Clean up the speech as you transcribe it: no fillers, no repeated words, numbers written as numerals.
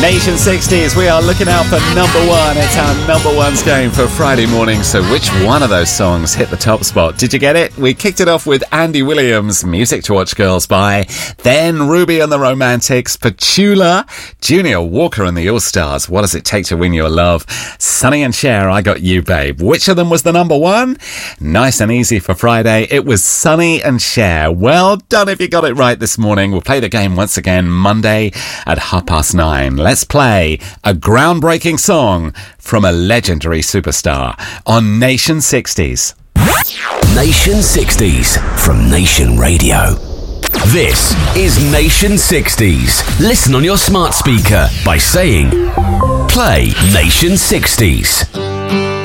Nation 60s, we are looking out for number one. It's our number one's game for Friday morning. So which one of those songs hit the top spot? Did you get it? We kicked it off with Andy Williams, Music to Watch Girls By. Then Ruby and the Romantics, Petula, Junior Walker and the All-Stars, What Does It Take to Win Your Love? Sonny and Cher, I Got You Babe. Which of them was the number one? Nice and easy for Friday. It was Sonny and Cher. Well done if you got it right this morning. We'll play the game once again Monday at 9:30. Let's play a groundbreaking song from a legendary superstar on Nation 60s. Nation 60s from Nation Radio. This is Nation 60s. Listen on your smart speaker by saying, play Nation 60s.